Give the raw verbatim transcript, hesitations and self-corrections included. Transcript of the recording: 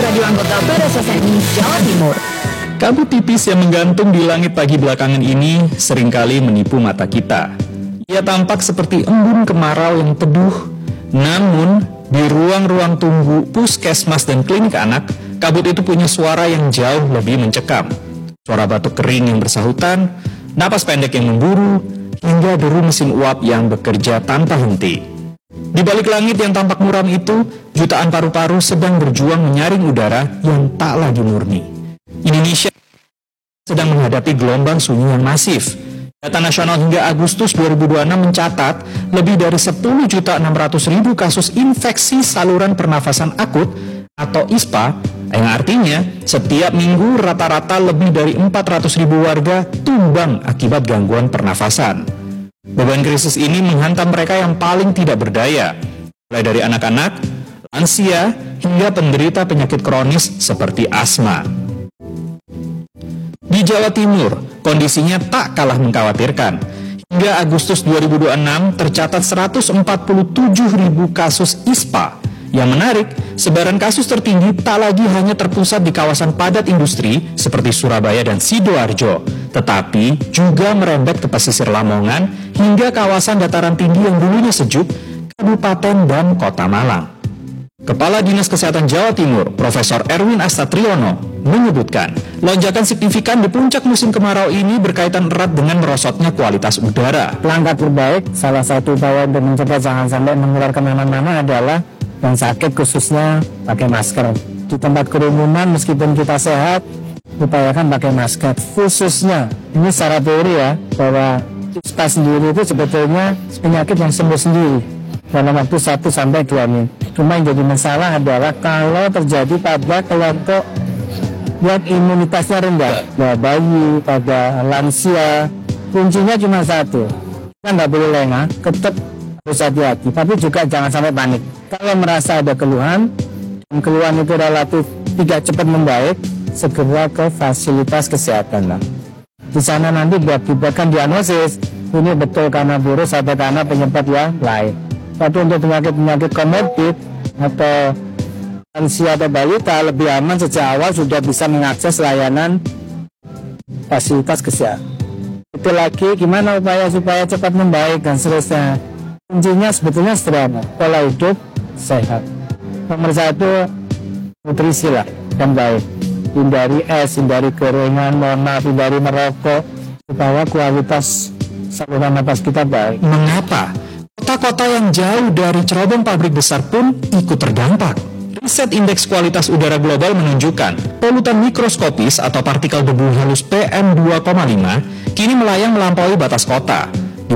radio anggota P D S S N I Jawa Timur. Kabut tipis yang menggantung di langit pagi belakangan ini seringkali menipu mata kita. Ia tampak seperti embun kemarau yang teduh, namun di ruang-ruang tunggu puskesmas dan klinik anak, kabut itu punya suara yang jauh lebih mencekam. Suara batuk kering yang bersahutan, napas pendek yang memburu, hingga deru mesin uap yang bekerja tanpa henti. Di balik langit yang tampak muram itu, jutaan paru-paru sedang berjuang menyaring udara yang tak lagi murni. Indonesia sedang menghadapi gelombang sunyi yang masif. Data nasional hingga Agustus dua ribu dua puluh enam mencatat lebih dari sepuluh juta enam ratus ribu kasus infeksi saluran pernafasan akut atau I S P A, yang artinya setiap minggu rata-rata lebih dari empat ratus ribu warga tumbang akibat gangguan pernafasan. Beban krisis ini menghantam mereka yang paling tidak berdaya, mulai dari anak-anak, lansia, hingga penderita penyakit kronis seperti asma. Di Jawa Timur, kondisinya tak kalah mengkhawatirkan. Hingga Agustus dua ribu dua puluh enam tercatat seratus empat puluh tujuh ribu kasus I S P A. Yang menarik, sebaran kasus tertinggi tak lagi hanya terpusat di kawasan padat industri seperti Surabaya dan Sidoarjo, tetapi juga merembet ke pesisir Lamongan hingga kawasan dataran tinggi yang dulunya sejuk, Kabupaten dan Kota Malang. Kepala Dinas Kesehatan Jawa Timur, Profesor Erwin Astatriono, menyebutkan lonjakan signifikan di puncak musim kemarau ini berkaitan erat dengan merosotnya kualitas udara. Langkah terbaik, salah satu upaya untuk mencegah jangan sampai menularkan kemana-mana adalah yang sakit khususnya pakai masker. Di tempat kerumunan meskipun kita sehat, upayakan pakai masker. Khususnya, ini secara teori ya, bahwa I S P A sendiri itu sebetulnya penyakit yang sembuh sendiri dalam waktu satu sampai dua minggu. Cuma yang jadi masalah adalah kalau terjadi pada kelompok yang imunitasnya rendah, pada bayi, pada lansia, kuncinya cuma satu. Kita nggak boleh lengah, tetap harus hati-hati, tapi juga jangan sampai panik. Kalau merasa ada keluhan, dan keluhan itu relatif tidak cepat membaik, segera ke fasilitas kesehatan lah. Di sana nanti diakibatkan diagnosis, ini betul karena virus atau karena penyebab yang lain. Tapi untuk penyakit-penyakit komorbid atau lansia atau balita lebih aman sejak awal sudah bisa mengakses layanan fasilitas kesehatan. Itu lagi gimana upaya supaya cepat membaik dan seterusnya. Kuncinya sebetulnya sederhana, pola hidup sehat. Nomor satu, nutrisi lah yang baik. Hindari es, hindari gorengan, mohon maaf, hindari merokok, supaya kualitas saluran napas kita baik. Mengapa? Kota-kota yang jauh dari cerobong pabrik besar pun ikut terdampak. Riset Indeks Kualitas Udara Global menunjukkan polutan mikroskopis atau partikel debu halus P M dua koma lima kini melayang melampaui batas kota.